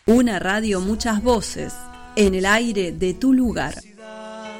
Una radio, muchas voces, en el aire de tu lugar.